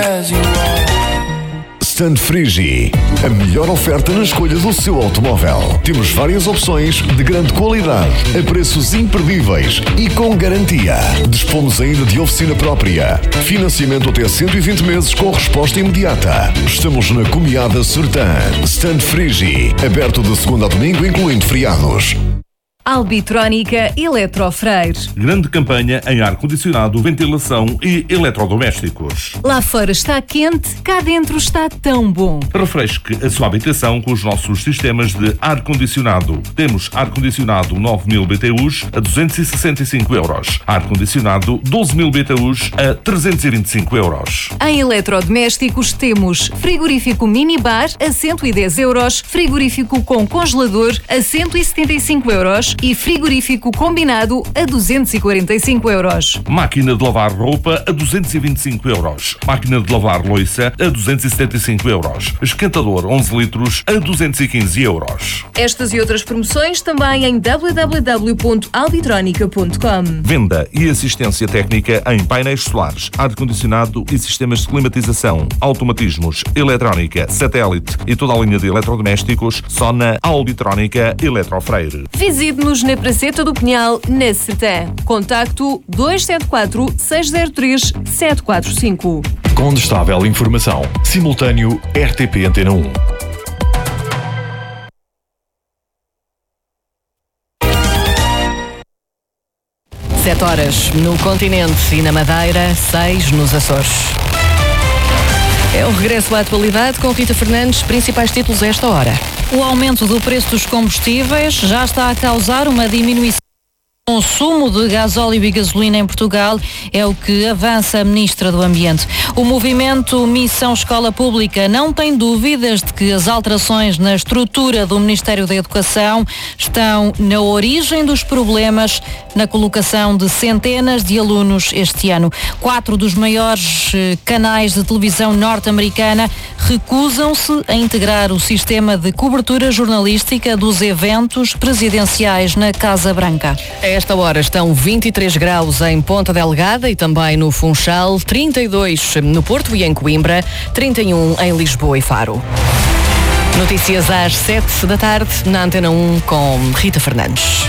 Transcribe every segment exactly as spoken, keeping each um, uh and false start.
Stand Frigi, a melhor oferta na escolha do seu automóvel. Temos várias opções de grande qualidade, a preços imperdíveis e com garantia. Dispomos ainda de oficina própria. Financiamento até cento e vinte meses com resposta imediata. Estamos na Comiada Sertã. Stand Frigi, aberto de segunda a domingo, incluindo feriados. Albitrónica Eletrofreire. Grande campanha em ar-condicionado, ventilação e eletrodomésticos. Lá fora está quente, cá dentro está tão bom. Refresque a sua habitação com os nossos sistemas de ar-condicionado. Temos ar-condicionado nove mil B T Us a duzentos e sessenta e cinco euros. Ar-condicionado doze mil B T Us a trezentos e vinte e cinco euros. Em eletrodomésticos temos frigorífico minibar a cento e dez euros, frigorífico com congelador a cento e setenta e cinco euros e frigorífico combinado a duzentos e quarenta e cinco euros. Máquina de lavar roupa a duzentos e vinte e cinco euros. Máquina de lavar louça a duzentos e setenta e cinco euros. Esquentador onze litros a duzentos e quinze euros. Estas e outras promoções também em w w w ponto albitronica ponto com. Venda e assistência técnica em painéis solares, ar-condicionado e sistemas de climatização, automatismos, eletrónica, satélite e toda a linha de eletrodomésticos só na Albitrónica Eletrofreire. Visite-nos na Praceta do Pinhal, na Sertã. Contacto dois sete quatro, seis zero três, sete quatro cinco. Condestável Informação. Simultâneo R T P Antena um. Sete horas no continente e na Madeira, seis nos Açores. É o regresso à atualidade com Rita Fernandes, principais títulos a esta hora. O aumento do preço dos combustíveis já está a causar uma diminuição do consumo de gasóleo e gasolina em Portugal, é o que avança a Ministra do Ambiente. O movimento Missão Escola Pública não tem dúvidas de que as alterações na estrutura do Ministério da Educação estão na origem dos problemas na colocação de centenas de alunos este ano. Quatro dos maiores canais de televisão norte-americana recusam-se a integrar o sistema de cobertura jornalística dos eventos presidenciais na Casa Branca. A esta hora estão vinte e três graus em Ponta Delgada e também no Funchal, trinta e dois no Porto e em Coimbra, trinta e um em Lisboa e Faro. Notícias às sete da tarde na Antena um com Rita Fernandes.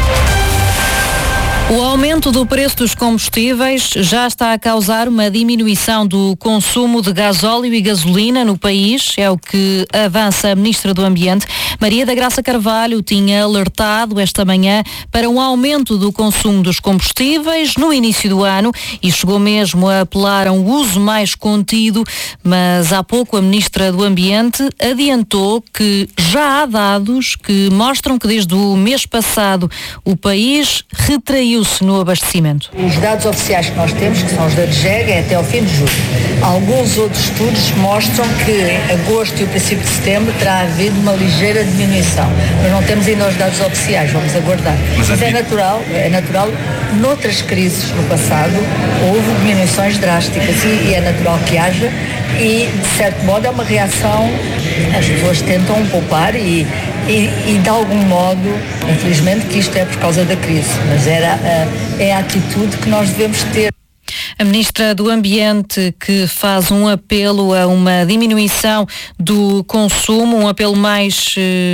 O aumento do preço dos combustíveis já está a causar uma diminuição do consumo de gasóleo e gasolina no país, é o que avança a Ministra do Ambiente. Maria da Graça Carvalho tinha alertado esta manhã para um aumento do consumo dos combustíveis no início do ano e chegou mesmo a apelar a um uso mais contido, mas há pouco a Ministra do Ambiente adiantou que já há dados que mostram que desde o mês passado o país retraiu no abastecimento. Os dados oficiais que nós temos, que são os da D G E G, é até ao fim de julho. Alguns outros estudos mostram que em agosto e o princípio de setembro terá havido uma ligeira diminuição. Nós não temos ainda os dados oficiais, vamos aguardar. Mas, Mas é natural, é natural, noutras crises no passado, houve diminuições drásticas e, e é natural que haja e, de certo modo, é uma reação, as pessoas tentam poupar e E, e de algum modo, infelizmente que isto é por causa da crise, mas era, é a atitude que nós devemos ter. A Ministra do Ambiente que faz um apelo a uma diminuição do consumo, um apelo mais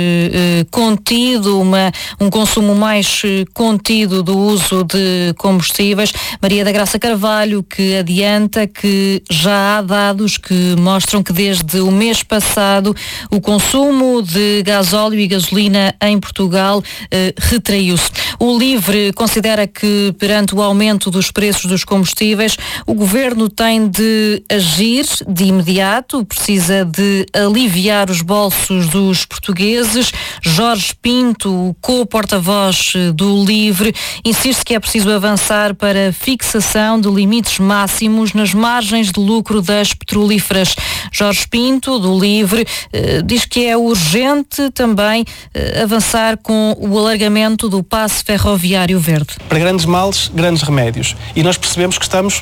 eh, contido, uma, um consumo mais eh, contido do uso de combustíveis. Maria da Graça Carvalho que adianta que já há dados que mostram que desde o mês passado o consumo de gasóleo e gasolina em Portugal eh, retraiu-se. O LIVRE considera que perante o aumento dos preços dos combustíveis o Governo tem de agir de imediato, precisa de aliviar os bolsos dos portugueses. Jorge Pinto, o co-porta-voz do LIVRE, insiste que é preciso avançar para a fixação de limites máximos nas margens de lucro das petrolíferas. Jorge Pinto, do LIVRE, diz que é urgente também avançar com o alargamento do passe ferroviário verde. Para grandes males, grandes remédios. E nós percebemos que estamos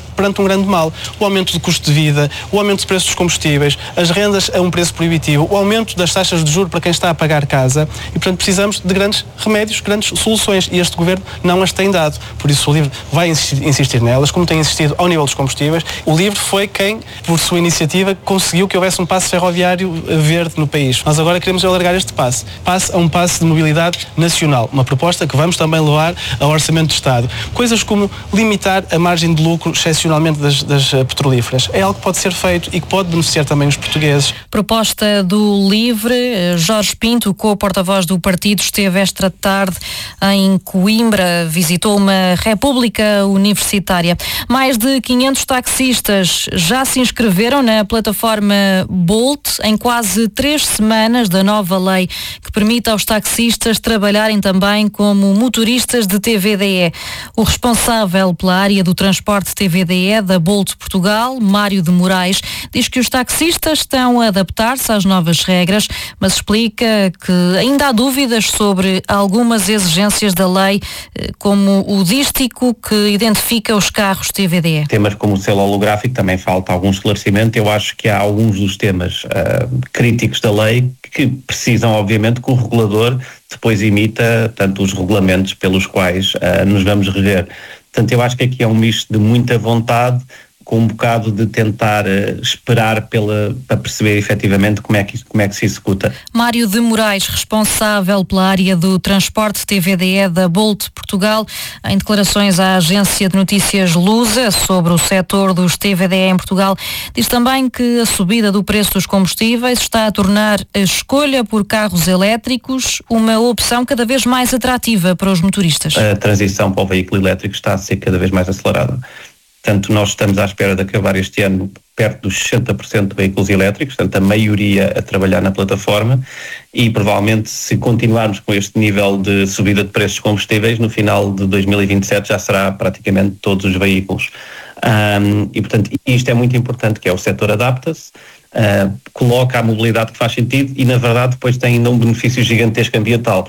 perante um grande mal. O aumento do custo de vida, o aumento dos preços dos combustíveis, as rendas a um preço proibitivo, o aumento das taxas de juros para quem está a pagar casa e, portanto, precisamos de grandes remédios, grandes soluções e este Governo não as tem dado. Por isso o LIVRE vai insistir, insistir nelas, como tem insistido ao nível dos combustíveis. O LIVRE foi quem, por sua iniciativa, conseguiu que houvesse um passe ferroviário verde no país. Nós agora queremos alargar este passe. Passe a um passe de mobilidade nacional. Uma proposta que vamos também levar ao Orçamento de Estado. Coisas como limitar a margem de lucro excepcionalmente das, das petrolíferas. É algo que pode ser feito e que pode beneficiar também os portugueses. Proposta do LIVRE. Jorge Pinto, co-porta-voz do partido, esteve esta tarde em Coimbra, visitou uma república universitária. Mais de quinhentos taxistas já se inscreveram na plataforma Bolt em quase três semanas da nova lei que permite aos taxistas trabalharem também como motoristas de T V D E. O responsável pela área do transporte T V D E da Bolt Portugal, Mário de Moraes, diz que os taxistas estão a adaptar-se às novas regras, mas explica que ainda há dúvidas sobre algumas exigências da lei, como o dístico que identifica os carros T V D E. Temas como o selo holográfico também falta algum esclarecimento. Eu acho que há alguns dos temas uh, críticos da lei que precisam, obviamente, que o regulador depois imita tanto os regulamentos pelos quais uh, nos vamos reger. Portanto, eu acho que aqui é um misto de muita vontade com um bocado de tentar uh, esperar pela, para perceber efetivamente como é, que, como é que se executa. Mário de Moraes, responsável pela área do transporte T V D E da Bolt Portugal, em declarações à agência de notícias Lusa sobre o setor dos T V D E em Portugal, diz também que a subida do preço dos combustíveis está a tornar a escolha por carros elétricos uma opção cada vez mais atrativa para os motoristas. A transição para o veículo elétrico está a ser cada vez mais acelerada. Portanto, nós estamos à espera de acabar este ano perto dos sessenta por cento de veículos elétricos, portanto, a maioria a trabalhar na plataforma e provavelmente se continuarmos com este nível de subida de preços de combustíveis, no final de dois mil e vinte e sete já será praticamente todos os veículos. Um, e, portanto, isto é muito importante, que é o setor adapta-se, Uh, coloca a mobilidade que faz sentido e, na verdade, depois tem ainda um benefício gigantesco ambiental.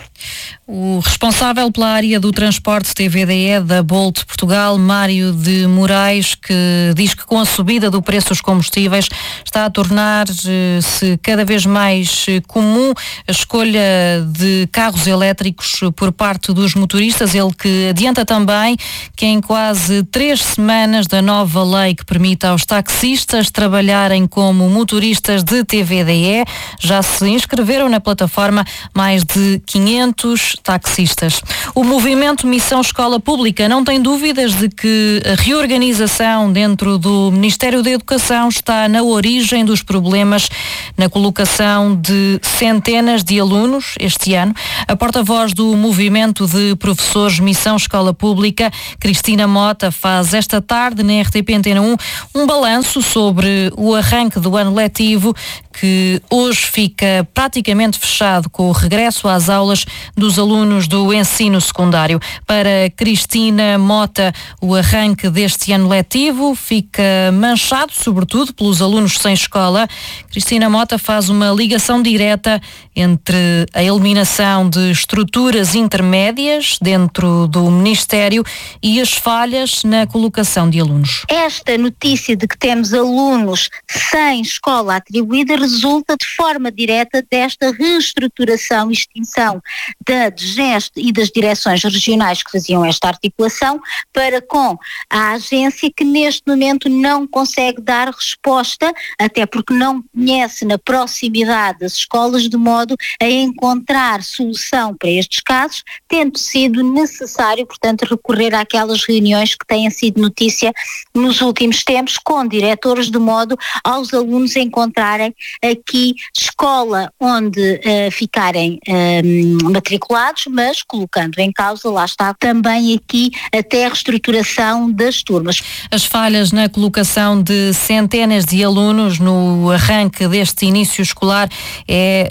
O responsável pela área do transporte T V D E da Bolt Portugal, Mário de Moraes, que diz que com a subida do preço dos combustíveis está a tornar-se cada vez mais comum a escolha de carros elétricos por parte dos motoristas. Ele que adianta também que em quase três semanas da nova lei que permite aos taxistas trabalharem como motoristas turistas de T V D E, já se inscreveram na plataforma mais de quinhentos taxistas. O movimento Missão Escola Pública não tem dúvidas de que a reorganização dentro do Ministério da Educação está na origem dos problemas na colocação de centenas de alunos este ano. A porta-voz do movimento de professores Missão Escola Pública, Cristina Mota, faz esta tarde na R T P Antena um um balanço sobre o arranque do ano letivo, que hoje fica praticamente fechado com o regresso às aulas dos alunos do ensino secundário. Para Cristina Mota, o arranque deste ano letivo fica manchado, sobretudo, pelos alunos sem escola. Cristina Mota faz uma ligação direta entre a eliminação de estruturas intermédias dentro do Ministério e as falhas na colocação de alunos. Esta notícia de que temos alunos sem escola atribuída resulta de forma direta desta reestruturação e extinção da D G E S T e das direções regionais que faziam esta articulação para com a agência, que neste momento não consegue dar resposta, até porque não conhece na proximidade das escolas, de modo a encontrar solução para estes casos, tendo sido necessário, portanto, recorrer àquelas reuniões que têm sido notícia nos últimos tempos com diretores, de modo aos alunos encontrarem aqui escola onde uh, ficarem uh, matriculados, mas colocando em causa, lá está, também aqui até a reestruturação das turmas. As falhas na colocação de centenas de alunos no arranque deste início escolar é uh,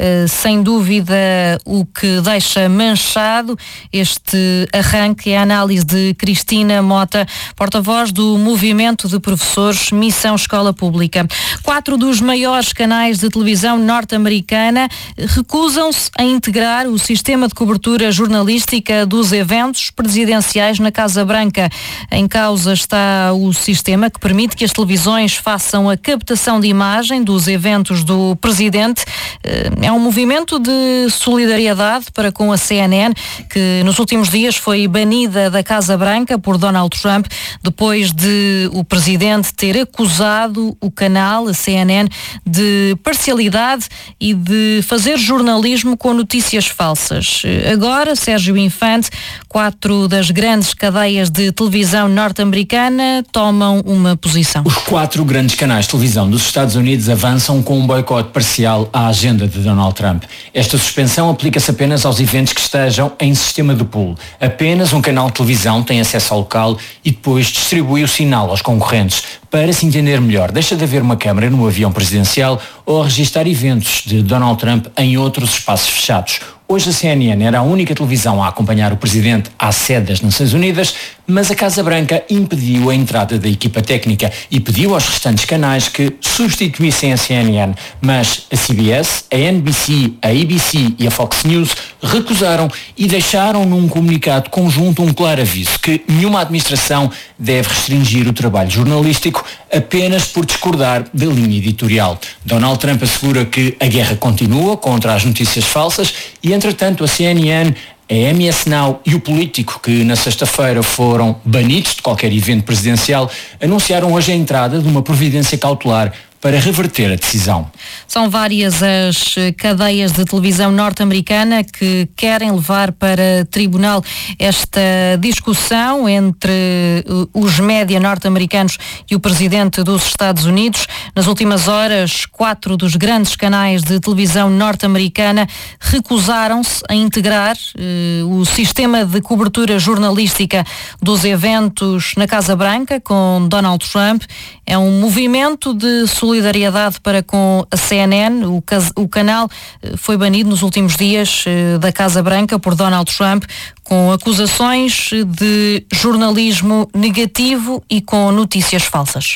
sem dúvida o que deixa manchado este arranque é a análise de Cristina Mota, porta-voz do Movimento de Professores Missão Escola Pública. Quatro dos maiores canais de televisão norte-americana recusam-se a integrar o sistema de cobertura jornalística dos eventos presidenciais na Casa Branca. Em causa está o sistema que permite que as televisões façam a captação de imagem dos eventos do presidente. É um movimento de solidariedade para com a C N N, que nos últimos dias foi banida da Casa Branca por Donald Trump, depois de o presidente ter acusado o canal, a C N N, de parcialidade e de fazer jornalismo com notícias falsas. Agora, Sérgio Infante, quatro das grandes cadeias de televisão norte-americana tomam uma posição. Os quatro grandes canais de televisão dos Estados Unidos avançam com um boicote parcial à agenda de Donald Trump. Esta suspensão aplica-se apenas aos eventos que estejam em sistema de pool. Apenas um canal de televisão tem acesso ao local e depois distribui o sinal aos concorrentes. Para se entender melhor, deixa de haver uma câmara no avião presidencial ou a registrar eventos de Donald Trump em outros espaços fechados. Hoje a C N N era a única televisão a acompanhar o presidente à sede das Nações Unidas, mas a Casa Branca impediu a entrada da equipa técnica e pediu aos restantes canais que substituíssem a C N N. Mas a C B S, a N B C, a A B C e a Fox News recusaram e deixaram num comunicado conjunto um claro aviso que nenhuma administração deve restringir o trabalho jornalístico apenas por discordar da linha editorial. Donald Trump assegura que a guerra continua contra as notícias falsas e, entretanto, a C N N, a M S Now e o Político, que na sexta-feira foram banidos de qualquer evento presidencial, anunciaram hoje a entrada de uma providência cautelar para reverter a decisão. São várias as cadeias de televisão norte-americana que querem levar para tribunal esta discussão entre os média norte-americanos e o presidente dos Estados Unidos. Nas últimas horas, quatro dos grandes canais de televisão norte-americana recusaram-se a integrar eh, o sistema de cobertura jornalística dos eventos na Casa Branca com Donald Trump. É um movimento de solidariedade para com a C N N. O, o canal foi banido nos últimos dias da Casa Branca por Donald Trump, com acusações de jornalismo negativo e com notícias falsas.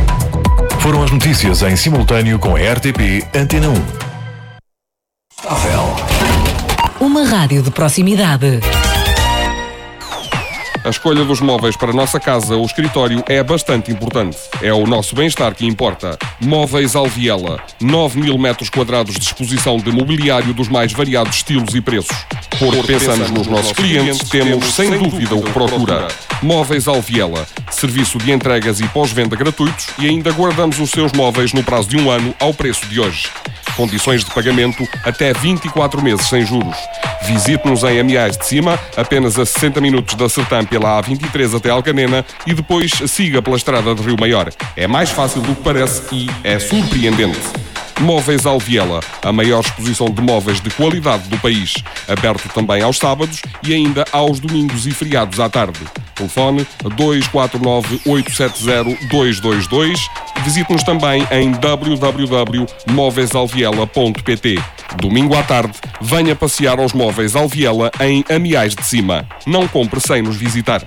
Foram as notícias em simultâneo com a R T P Antena um. Uma rádio de proximidade. A escolha dos móveis para a nossa casa ou escritório é bastante importante. É o nosso bem-estar que importa. Móveis Alviela. nove mil metros quadrados de exposição de mobiliário dos mais variados estilos e preços. Porque pensamos nos nossos clientes, temos sem dúvida o que procura. Móveis Alviela. Serviço de entregas e pós-venda gratuitos e ainda guardamos os seus móveis no prazo de um ano ao preço de hoje. Condições de pagamento até vinte e quatro meses sem juros. Visite-nos em Amiais de Cima, apenas a sessenta minutos da Sertã pela A vinte e três até Alcanena e depois siga pela estrada de Rio Maior. É mais fácil do que parece e é surpreendente. Móveis Alviela, a maior exposição de móveis de qualidade do país. Aberto também aos sábados e ainda aos domingos e feriados à tarde. Telefone dois quatro nove, oito sete zero, dois dois dois. Visite-nos também em w w w ponto móveis alviela ponto p t. Domingo à tarde, venha passear aos Móveis Alviela em Amiais de Cima. Não compre sem nos visitar.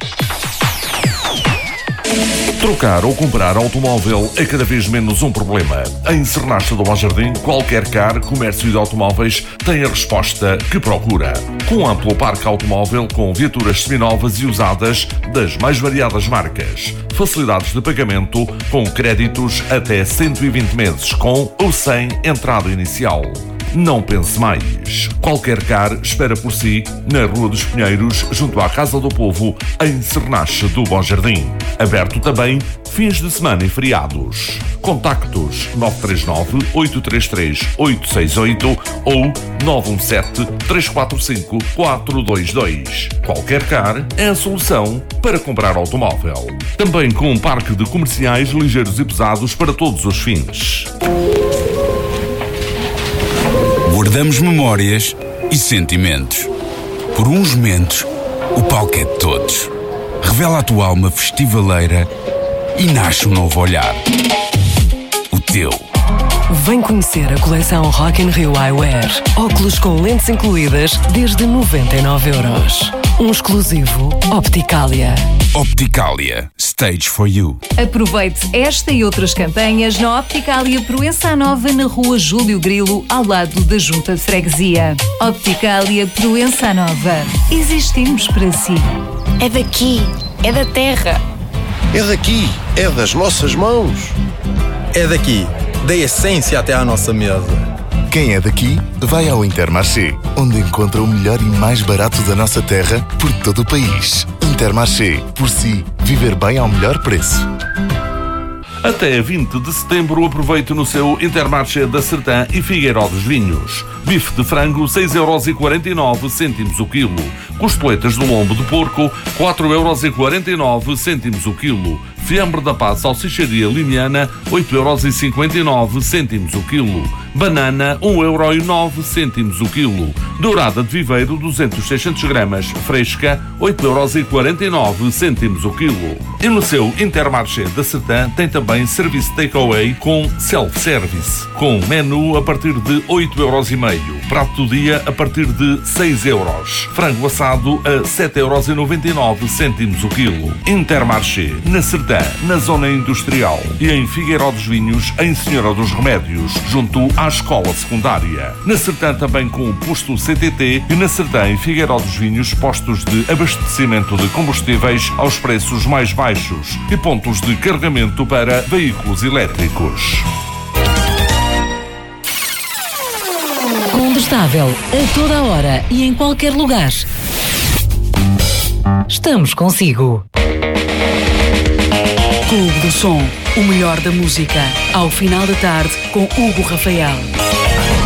Trocar ou comprar automóvel é cada vez menos um problema. Em Sernacha do Bom Jardim, qualquer car, comércio de automóveis tem a resposta que procura. Com um amplo parque automóvel com viaturas seminovas e usadas das mais variadas marcas. Facilidades de pagamento com créditos até cento e vinte meses com ou sem entrada inicial. Não pense mais. Qualquer car espera por si na Rua dos Pinheiros, junto à Casa do Povo, em Sernacha do Bom Jardim. Aberto também fins de semana e feriados. Contactos nove três nove, oito três três, oito seis oito ou nove um sete, três quatro cinco, quatro dois dois. Qualquer car é a solução para comprar automóvel. Também com um parque de comerciais ligeiros e pesados para todos os fins. Guardamos memórias e sentimentos. Por uns momentos, o palco é de todos. Revela a tua alma festivaleira e nasce um novo olhar. O teu. Vem conhecer a coleção Rock in Rio Eyewear. Óculos com lentes incluídas desde noventa e nove euros. Um exclusivo Opticalia. Opticalia. Stage for you. Aproveite esta e outras campanhas na Opticalia Proença Nova, na rua Júlio Grilo, ao lado da Junta de Freguesia. Opticalia Proença Nova. Existimos para si. É daqui. É da terra. É daqui. É das nossas mãos. É daqui. Da essência até à nossa mesa. Quem é daqui, vai ao Intermarché, onde encontra o melhor e mais barato da nossa terra por todo o país. Intermarché, por si, viver bem ao melhor preço. Até vinte de setembro aproveite no seu Intermarché da Sertã e Figueiró dos Vinhos. Bife de frango seis euros e quarenta e nove cêntimos o quilo. Costeletas de lombo de porco quatro euros e quarenta e nove cêntimos o quilo. Fiambre da Paz Salsicharia Limiana oito euros e cinquenta e nove cêntimos o quilo. Banana um euro e nove cêntimos o quilo. Dourada de Viveiro duzentos, seiscentos gramas fresca oito euros e quarenta e nove cêntimos o quilo. E no seu Intermarché da Sertã tem também serviço takeaway com self-service, com menu a partir de oito euros e meio. Prato do dia a partir de seis euros. Frango assado a sete euros e noventa e nove cêntimos o quilo. Intermarché na Sertã, na zona industrial, e em Figueiró dos Vinhos, em Senhora dos Remédios, junto à escola secundária. Na Sertã também com o posto C T T e na Sertã em Figueiró dos Vinhos, postos de abastecimento de combustíveis aos preços mais baixos e pontos de carregamento para veículos elétricos. Combustável a toda a hora e em qualquer lugar. Estamos consigo. Clube do Som, o melhor da música, ao final da tarde com Hugo Rafael.